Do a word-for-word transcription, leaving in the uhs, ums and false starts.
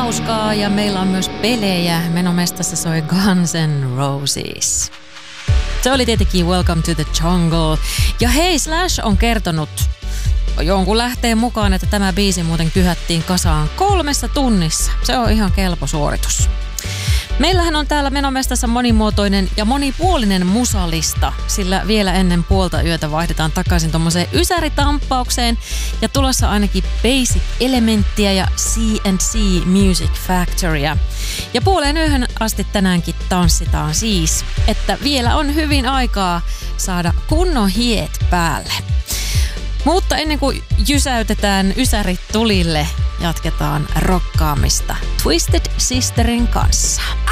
hauskaa ja meillä on myös pelejä. Menomestassa soi Guns N' Roses. Se oli tietenkin Welcome to the Jungle. Ja hei, Slash on kertonut jonkun lähteen mukaan, että tämä biisi muuten kyhättiin kasaan kolmessa tunnissa. Se on ihan kelpo suoritus. Meillähän on täällä Menomestassa monimuotoinen ja monipuolinen musalista, sillä vielä ennen puolta yötä vaihdetaan takaisin tommoseen ysäritamppaukseen ja tulossa ainakin Basic Elementtiä ja C and C Music Factorya. Ja puoleen yöhön asti tänäänkin tanssitaan siis, että vielä on hyvin aikaa saada kunnon hiet päälle. Mutta ennen kuin jysäytetään ysärit tulille, jatketaan rokkaamista Twisted Sisterin kanssa.